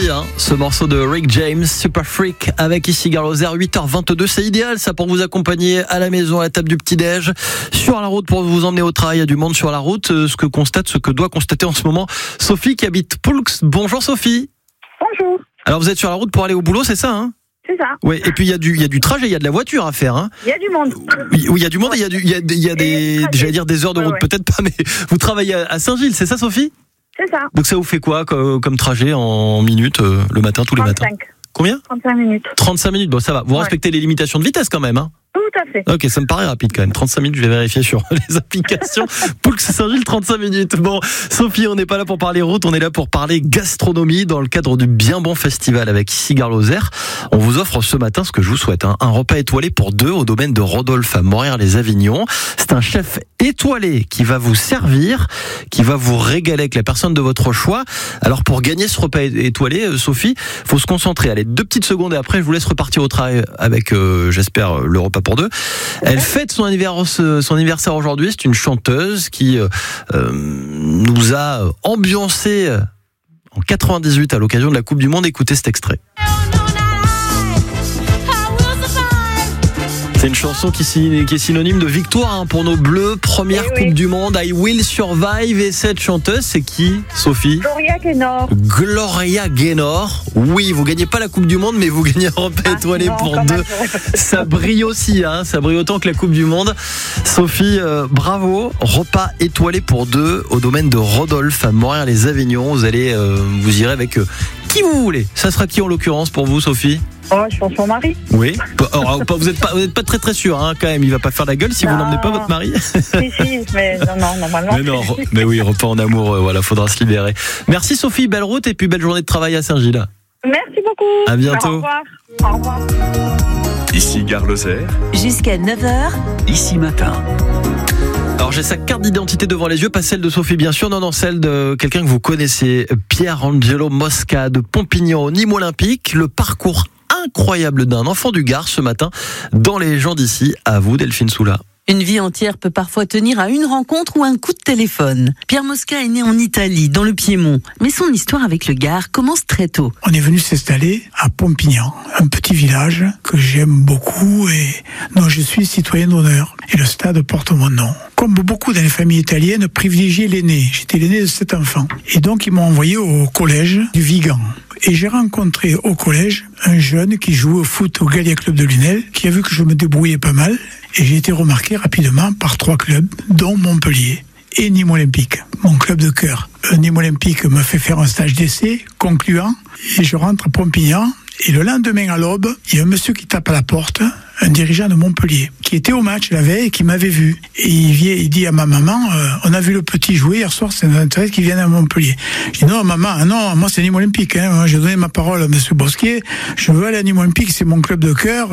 bien ce morceau de Rick James, Super Freak, avec ici Garloser, 8h22. C'est idéal ça pour vous accompagner à la maison, à la table du petit-déj, sur la route pour vous emmener au travail. Il y a du monde sur la route, ce que doit constater en ce moment Sophie qui habite Poulx. Bonjour Sophie. Bonjour. Alors vous êtes sur la route pour aller au boulot, c'est ça hein? C'est ça. Oui, et puis il y a du trajet, il y a de la voiture à faire. Hein. Il y a du monde. Oui, il y a du monde et il y a des j'allais dire des heures de route, peut-être pas, mais vous travaillez à Saint-Gilles, c'est ça Sophie? C'est ça. Donc ça vous fait quoi comme trajet en minutes le matin, tous les 35. matins? Combien? 35 minutes. 35 minutes, bon ça va. Vous respectez les limitations de vitesse quand même, hein? Tout à fait. Ok, ça me paraît rapide quand même. 35 minutes, je vais vérifier sur les applications. Poulx Saint-Gilles, 35 minutes. Bon, Sophie, on n'est pas là pour parler route, on est là pour parler gastronomie dans le cadre du Bien Bon Festival avec ici Garloser. On vous offre ce matin ce que je vous souhaite, hein, un repas étoilé pour deux au domaine de Rodolphe à Morières-les-Avignon. C'est un chef étoilé qui va vous servir, qui va vous régaler avec la personne de votre choix. Alors pour gagner ce repas étoilé, Sophie, faut se concentrer. Allez, 2 petites secondes et après je vous laisse repartir au travail avec, j'espère, le repas pour deux. Elle fête son anniversaire aujourd'hui. C'est une chanteuse qui nous a ambiancé en 98 à l'occasion de la Coupe du Monde. Écoutez cet extrait. C'est une chanson qui est synonyme de victoire hein, pour nos Bleus. Première Coupe du Monde, I Will Survive. Et cette chanteuse, c'est qui, Sophie? Gloria Gaynor. Gloria Gaynor. Oui, vous gagnez pas la Coupe du Monde, mais vous gagnez un repas étoilé pour deux. Ça brille aussi, hein, ça brille autant que la Coupe du Monde. Sophie, bravo. Repas étoilé pour deux au domaine de Rodolphe à Morières-les-Avignon. Vous allez, vous irez avec qui vous voulez. Ça sera qui en l'occurrence pour vous, Sophie? Oh, je pense mon mari. Oui. Alors, vous n'êtes pas très sûr, hein, quand même. Il va pas faire la gueule si vous n'emmenez pas votre mari. Si, mais non, normalement. Mais non, mais oui, repas en amour, voilà, faudra se libérer. Merci Sophie, belle route et puis belle journée de travail à Saint-Gilles. Merci beaucoup. À bientôt. Au revoir. Au revoir. Ici Garloser. Jusqu'à 9h. Ici Matin. Alors j'ai sa carte d'identité devant les yeux, pas celle de Sophie bien sûr, non, celle de quelqu'un que vous connaissez, Pierre-Angelo Mosca de Pompignan au Nîmes Olympique. Le parcours incroyable d'un enfant du Gard ce matin dans les gens d'ici. À vous Delphine Soula. Une vie entière peut parfois tenir à une rencontre ou un coup de téléphone. Pierre Mosca est né en Italie, dans le Piémont. Mais son histoire avec le Gard commence très tôt. On est venu s'installer à Pompignan, un petit village que j'aime beaucoup et dont je suis citoyen d'honneur. Et le stade porte mon nom. Comme beaucoup dans les familles italiennes, privilégiaient l'aîné. J'étais l'aîné de 7 enfants. Et donc ils m'ont envoyé au collège du Vigan. Et j'ai rencontré au collège un jeune qui jouait au foot au Gallia Club de Lunel, qui a vu que je me débrouillais pas mal. Et j'ai été remarqué rapidement par 3 clubs, dont Montpellier et Nîmes Olympique, mon club de cœur. Nîmes Olympique me fait faire un stage d'essai concluant et je rentre à Pompignan. Et le lendemain à l'aube, il y a un monsieur qui tape à la porte, un dirigeant de Montpellier, qui était au match la veille et qui m'avait vu. Et il dit à ma maman, on a vu le petit jouer hier soir, c'est intéressant qu'il vienne à Montpellier. Je dis non maman, non, moi c'est Nîmes Olympique. Hein. Moi, j'ai donné ma parole à monsieur Bosquier, je veux aller à Nîmes Olympique, c'est mon club de cœur.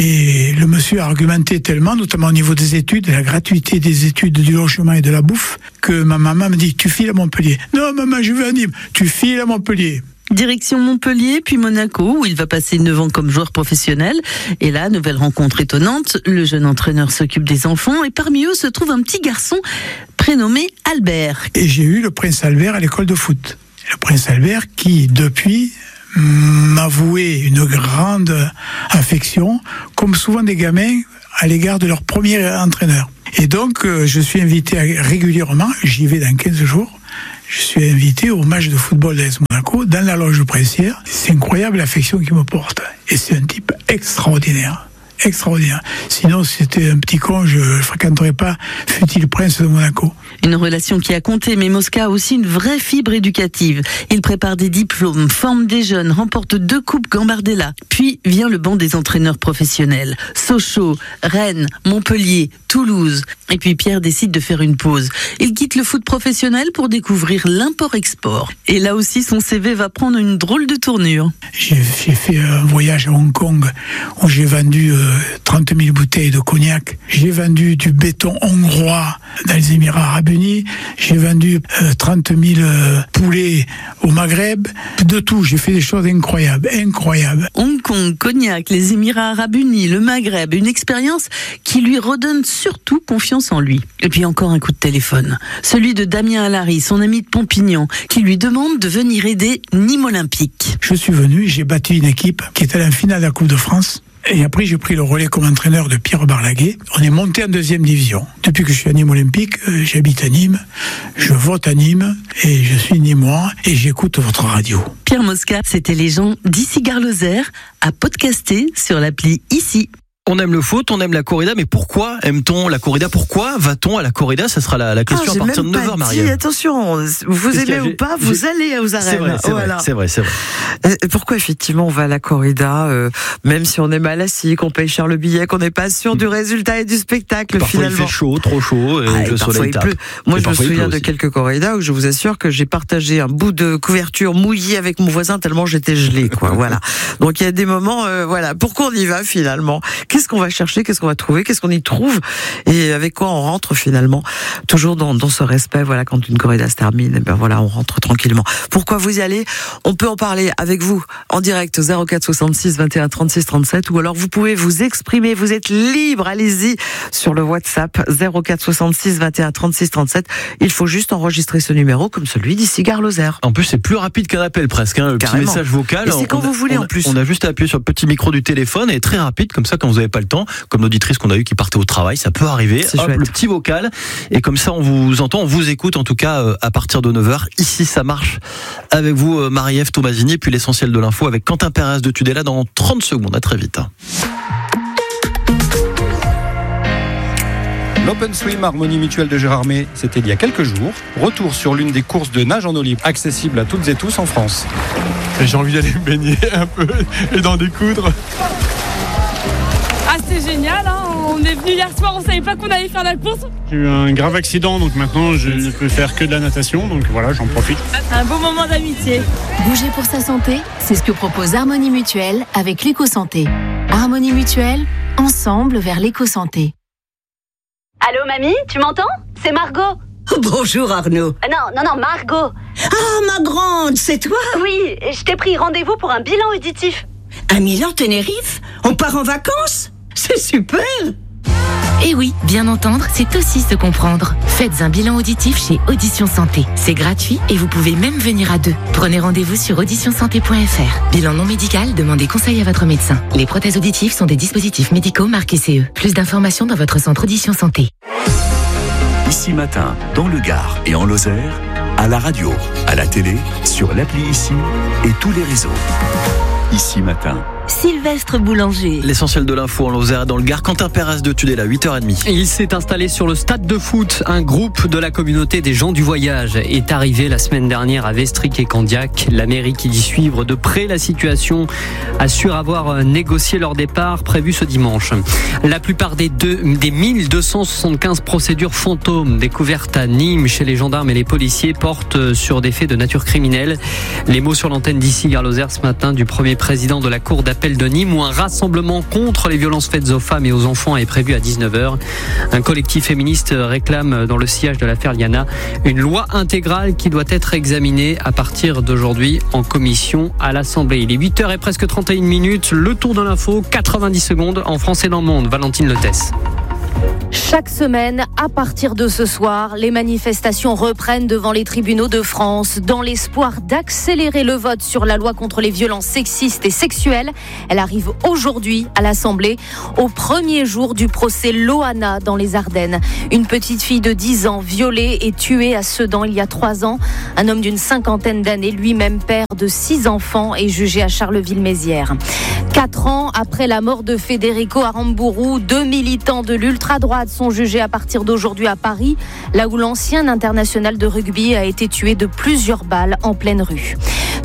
Et le monsieur a argumenté tellement, notamment au niveau des études, de la gratuité des études, du logement et de la bouffe, que ma maman me dit, tu files à Montpellier. Non maman, je veux à Nîmes, tu files à Montpellier. Direction Montpellier, puis Monaco, où il va passer 9 ans comme joueur professionnel. Et là, nouvelle rencontre étonnante, le jeune entraîneur s'occupe des enfants et parmi eux se trouve un petit garçon prénommé Albert. Et j'ai eu le prince Albert à l'école de foot. Le prince Albert qui, depuis, m'a voué une grande affection, comme souvent des gamins à l'égard de leur premier entraîneur. Et donc, je suis invité régulièrement, j'y vais dans 15 jours, je suis invité au match de football d'AS Monaco dans la loge princière. C'est incroyable l'affection qu'il me porte. Et c'est un type extraordinaire. Extraordinaire. Sinon, si c'était un petit con, je ne fréquenterais pas, fût-il prince de Monaco. Une relation qui a compté, mais Mosca a aussi une vraie fibre éducative. Il prépare des diplômes, forme des jeunes, remporte 2 coupes Gambardella. Puis vient le banc des entraîneurs professionnels. Sochaux, Rennes, Montpellier, Toulouse. Et puis Pierre décide de faire une pause. Il quitte le foot professionnel pour découvrir l'import-export. Et là aussi, son CV va prendre une drôle de tournure. J'ai fait un voyage à Hong Kong où j'ai vendu 30 000 bouteilles de cognac. J'ai vendu du béton hongrois dans les Émirats Arabes Unis. J'ai vendu 30 000 poulets au Maghreb, de tout. J'ai fait des choses incroyables. Hong Kong, Cognac, les Émirats Arabes Unis, le Maghreb, une expérience qui lui redonne surtout confiance en lui. Et puis encore un coup de téléphone, celui de Damien Alary, son ami de Pompignan, qui lui demande de venir aider Nîmes Olympique. Je suis venu, j'ai bâti une équipe qui est allée en finale de la Coupe de France. Et après, j'ai pris le relais comme entraîneur de Pierre Barlaguet. On est monté en 2e division. Depuis que je suis à Nîmes Olympique, j'habite à Nîmes, je vote à Nîmes et je suis nîmois et j'écoute votre radio. Pierre Mosca, c'était les gens d'Ici Gare Lozère à podcaster sur l'appli Ici. On aime le foot, on aime la corrida, mais pourquoi aime-t-on la corrida ? Pourquoi va-t-on à la corrida ? Ça sera la question à partir de 9h, Marie. Attention, vous aimez ou pas, vous allez aux arènes. C'est vrai. Pourquoi effectivement on va à la corrida, même si on est mal assis, qu'on paye cher le billet, qu'on n'est pas sûr du résultat et du spectacle parfois finalement. Il fait chaud, trop chaud, et le soleil tape. Moi je me souviens de quelques corridas où je vous assure que j'ai partagé un bout de couverture mouillé avec mon voisin tellement j'étais gelée, quoi. Voilà. Donc il y a des moments, pourquoi on y va finalement ? Qu'est-ce qu'on va chercher, qu'est-ce qu'on va trouver, qu'est-ce qu'on y trouve et avec quoi on rentre finalement, toujours dans ce respect. Voilà, quand une corrida se termine, on rentre tranquillement. Pourquoi vous y allez ? On peut en parler avec vous en direct au 04 66 21 36 37 ou alors vous pouvez vous exprimer, vous êtes libre, allez-y sur le WhatsApp 04 66 21 36 37. Il faut juste enregistrer ce numéro comme celui d'Ici Gare Lozère. En plus, c'est plus rapide qu'un appel presque, le Carrément. petit message vocal. Et c'est quand vous voulez en plus. On a juste à appuyer sur le petit micro du téléphone et très rapide, comme ça quand vous n'avez pas le temps, comme l'auditrice qu'on a eue qui partait au travail, ça peut arriver. Hop, le petit vocal et comme ça on vous entend, on vous écoute en tout cas à partir de 9h. Ici ça marche avec vous Marie-Ève Tomasini et puis l'essentiel de l'info avec Quentin Pérez de Tudela dans 30 secondes. À très vite. L'Open Swim Harmonie Mutuelle de Gérardmer, c'était il y a quelques jours. Retour sur l'une des courses de nage en eau libre accessible à toutes et tous en France. J'ai envie d'aller me baigner un peu et d'en découdre. Ah, c'est génial, hein. On est venu hier soir, on savait pas qu'on allait faire la course. J'ai eu un grave accident, donc maintenant je ne peux faire que de la natation, donc voilà, j'en profite. Un beau moment d'amitié. Bouger pour sa santé, c'est ce que propose Harmonie Mutuelle avec l'éco-santé. Harmonie Mutuelle, ensemble vers l'éco-santé. Allô mamie, tu m'entends ? C'est Margot. Bonjour Arnaud. Non, Margot. Ah, ma grande, c'est toi ? Oui, je t'ai pris rendez-vous pour un bilan auditif. À Milan, Tenerife ? On part en vacances ? C'est super ! Et oui, bien entendre, c'est aussi se comprendre. Faites un bilan auditif chez Audition Santé. C'est gratuit et vous pouvez même venir à deux. Prenez rendez-vous sur auditionsanté.fr. Bilan non médical, demandez conseil à votre médecin. Les prothèses auditives sont des dispositifs médicaux marqués CE. Plus d'informations dans votre centre Audition Santé. Ici Matin, dans le Gard et en Lozère, à la radio, à la télé, sur l'appli Ici et tous les réseaux. Ici Matin. Sylvestre Boulanger. L'essentiel de l'info en Lozère dans le Gard. Quentin Pérez de Tudela, 8h30. Il s'est installé sur le stade de foot. Un groupe de la communauté des gens du voyage est arrivé la semaine dernière à Vestric et Candiac. La mairie qui dit suivre de près la situation assure avoir négocié leur départ prévu ce dimanche. La plupart des 1275 procédures fantômes découvertes à Nîmes chez les gendarmes et les policiers portent sur des faits de nature criminelle. Les mots sur l'antenne d'Ici Gare Lozère ce matin du premier président de la cour d'appel de Nîmes où un rassemblement contre les violences faites aux femmes et aux enfants est prévu à 19h. Un collectif féministe réclame dans le sillage de l'affaire Liana une loi intégrale qui doit être examinée à partir d'aujourd'hui en commission à l'Assemblée. Il est 8h et presque 31 minutes. Le tour de l'info, 90 secondes en France et dans le monde. Valentine Letès. Chaque semaine, à partir de ce soir, les manifestations reprennent devant les tribunaux de France dans l'espoir d'accélérer le vote sur la loi contre les violences sexistes et sexuelles. Elle arrive aujourd'hui à l'Assemblée, au premier jour du procès Loana dans les Ardennes. Une petite fille de 10 ans violée et tuée à Sedan il y a 3 ans. Un homme d'une 50aine d'années, lui-même père de 6 enfants, est jugé à Charleville-Mézières. 4 ans après la mort de Federico Aramburu, 2 militants de l'ultra-droite sont jugés à partir d'aujourd'hui à Paris, là où l'ancien international de rugby a été tué de plusieurs balles en pleine rue.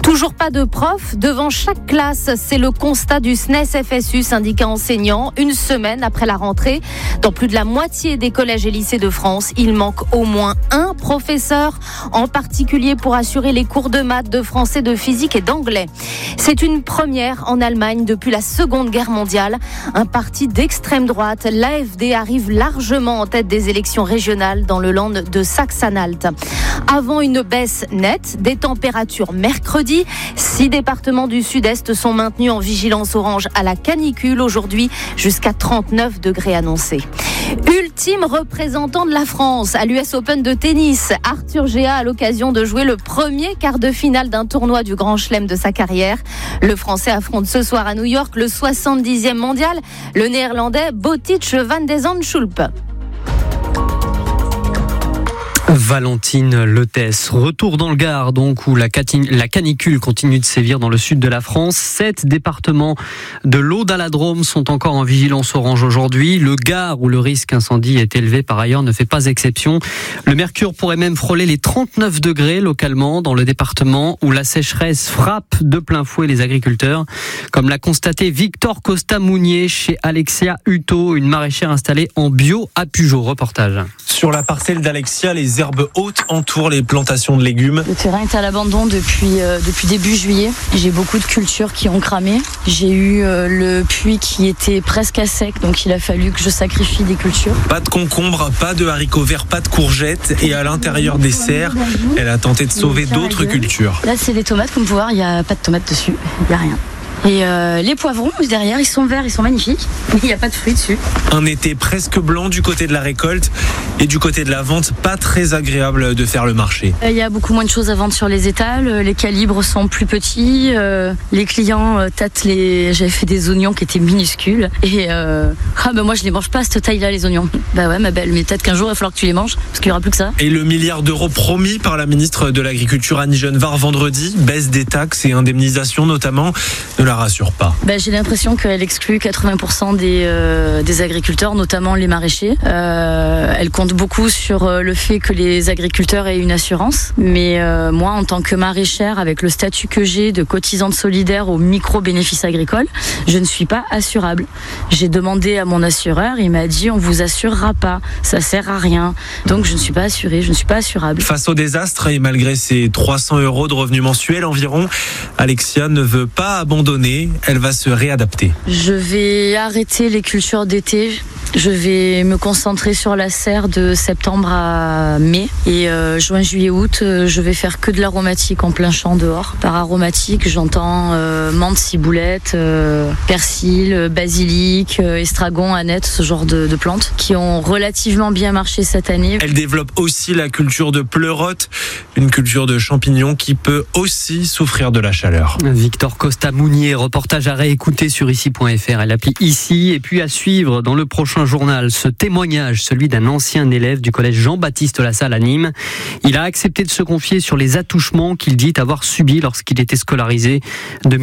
Toujours pas de profs devant chaque classe. C'est le constat du SNES-FSU, syndicat enseignant. Une semaine après la rentrée, dans plus de la moitié des collèges et lycées de France, il manque au moins un professeur, en particulier pour assurer les cours de maths, de français, de physique et d'anglais. C'est une première en Allemagne depuis la Seconde Guerre mondiale. Un parti d'extrême droite, l'AfD, arrive largement en tête des élections régionales dans le Land de Saxe-Anhalt. Avant une baisse nette des températures mercredi, 6 départements du sud-est sont maintenus en vigilance orange à la canicule aujourd'hui, jusqu'à 39 degrés annoncés. Ultime représentant de la France à l'US Open de tennis, Arthur Géa a l'occasion de jouer le premier quart de finale d'un tournoi du Grand Chelem de sa carrière. Le Français affronte ce soir à New York le 70e mondial, le Néerlandais Botic van de Zandschulp. Valentine Lethès. Retour dans le Gard, donc, où la canicule continue de sévir dans le sud de la France. 7 départements de l'Aude à la Drôme sont encore en vigilance orange aujourd'hui. Le Gard, où le risque incendie est élevé par ailleurs, ne fait pas exception. Le mercure pourrait même frôler les 39 degrés localement dans le département, où la sécheresse frappe de plein fouet les agriculteurs, comme l'a constaté Victor Costa-Mounier chez Alexia Hutto, une maraîchère installée en bio à Pugeot. Reportage. Sur la parcelle d'Alexia, les herbes hautes entourent les plantations de légumes. Le terrain est à l'abandon depuis début juillet. J'ai beaucoup de cultures qui ont cramé. J'ai eu le puits qui était presque à sec, donc il a fallu que je sacrifie des cultures. Pas de concombres, pas de haricots verts, pas de courgettes. Et à l'intérieur des serres, elle a tenté de sauver d'autres cultures. Là, c'est des tomates, comme vous pouvez voir, il n'y a pas de tomates dessus. Il n'y a rien. Et les poivrons derrière, ils sont verts, ils sont magnifiques, mais il n'y a pas de fruits dessus. Un été presque blanc du côté de la récolte et du côté de la vente, pas très agréable de faire le marché. Il y a beaucoup moins de choses à vendre sur les étals, les calibres sont plus petits, les clients tâtent J'avais fait des oignons qui étaient minuscules et moi je les mange pas à cette taille-là, les oignons. Bah ouais ma belle, mais peut-être qu'un jour il va falloir que tu les manges parce qu'il n'y aura plus que ça. Et le milliard d'euros promis par la ministre de l'Agriculture Annie Genevard vendredi, baisse des taxes et indemnisation notamment, ne la rassure pas. J'ai l'impression qu'elle exclut 80% des agriculteurs, notamment les maraîchers. Elle compte beaucoup sur le fait que les agriculteurs aient une assurance. Mais moi, en tant que maraîchère, avec le statut que j'ai de cotisante solidaire au micro-bénéfice agricole, je ne suis pas assurable. J'ai demandé à mon assureur, il m'a dit on vous assurera pas, ça sert à rien. Donc je ne suis pas assurée, je ne suis pas assurable. Face au désastre et malgré ses 300 € de revenus mensuels environ, Alexia ne veut pas abandonner. Elle va se réadapter. Je vais arrêter les cultures d'été. Je vais me concentrer sur la serre de septembre à mai. Et juin, juillet, août, je vais faire que de l'aromatique en plein champ dehors. Par aromatique, j'entends menthe, ciboulette, persil, basilic, estragon, aneth, ce genre de plantes qui ont relativement bien marché cette année. Elle développe aussi la culture de pleurote, une culture de champignons qui peut aussi souffrir de la chaleur. Victor Costa-Mounier, reportage à réécouter sur ici.fr et l'appli Ici. Et puis à suivre dans le prochain journal, ce témoignage, celui d'un ancien élève du collège Jean-Baptiste Lassalle à Nîmes. Il a accepté de se confier sur les attouchements qu'il dit avoir subis lorsqu'il était scolarisé de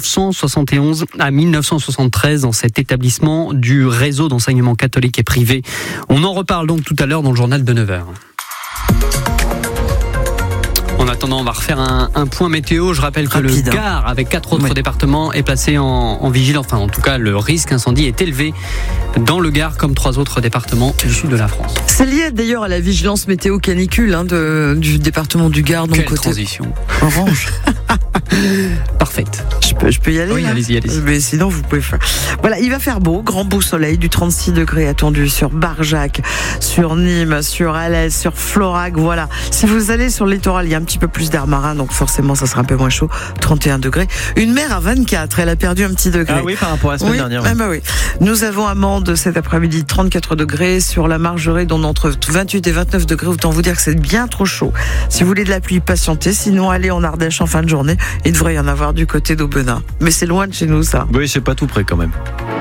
1971 à 1973 dans cet établissement du réseau d'enseignement catholique et privé. On en reparle donc tout à l'heure dans le journal de 9h. En attendant, on va refaire un point météo. Je rappelle que le Gard, avec 4 autres départements, est placé en vigilance. Enfin, en tout cas, le risque incendie est élevé dans le Gard, comme 3 autres départements du sud de la France. C'est lié d'ailleurs à la vigilance météo canicule du département du Gard. Quelle transition. Orange. Parfaite. Je peux y aller? Oui, allez-y. Mais sinon, vous pouvez faire. Voilà, il va faire beau, grand beau soleil, du 36 degrés attendu sur Barjac, sur Nîmes, sur Alès, sur Florac. Voilà. Si vous allez sur le littoral, il y a un petit peu plus d'air marin, donc forcément, ça sera un peu moins chaud. 31 degrés. Une mer à 24, elle a perdu un petit degré. Ah oui, par rapport à la semaine dernière. Oui. Nous avons à Mende cet après-midi 34 degrés. Sur la Margerée, dont entre 28 et 29 degrés. Autant vous dire que c'est bien trop chaud. Si vous voulez de la pluie, patientez. Sinon, allez en Ardèche en fin de journée. Il devrait y en avoir du côté d'Aubenas. Mais c'est loin de chez nous, ça. Oui, c'est pas tout près quand même.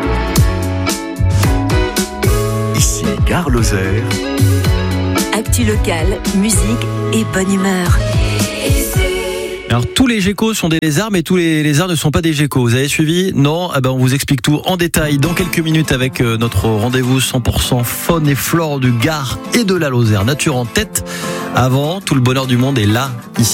Ici, Gare Lozère. Actu locale, musique et bonne humeur. Alors tous les geckos sont des lézards, mais tous les lézards ne sont pas des geckos. Vous avez suivi? Non? On vous explique tout en détail dans quelques minutes avec notre rendez-vous 100% faune et flore du Gard et de la Lozère. Nature en tête. Avant, tout le bonheur du monde est là, ici.